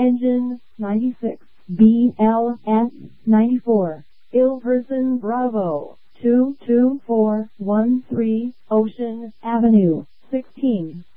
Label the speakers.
Speaker 1: Engine 96, BLS 94, Ill Person Bravo 22413, Ocean Avenue 16.